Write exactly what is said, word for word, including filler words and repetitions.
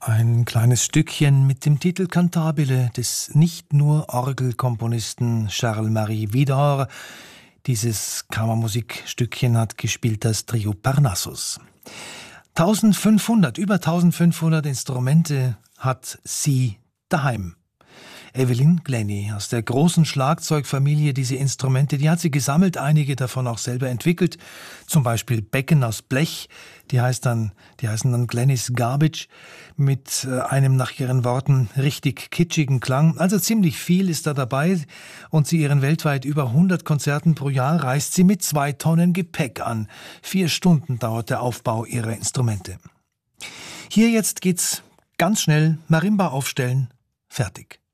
Ein kleines Stückchen mit dem Titel Cantabile des nicht nur Orgelkomponisten Charles-Marie Widor. Dieses Kammermusikstückchen hat gespielt das Trio Parnassus. eintausendfünfhundert, über eintausendfünfhundert Instrumente hat sie daheim. Evelyn Glennie aus der großen Schlagzeugfamilie, diese Instrumente, die hat sie gesammelt, einige davon auch selber entwickelt. Zum Beispiel Becken aus Blech, die heißt dann, die heißen dann Glennie's Garbage, mit einem nach ihren Worten richtig kitschigen Klang. Also ziemlich viel ist da dabei, und zu ihren weltweit über hundert Konzerten pro Jahr reist sie mit zwei Tonnen Gepäck an. Vier Stunden dauert der Aufbau ihrer Instrumente. Hier jetzt geht's ganz schnell, Marimba aufstellen, fertig.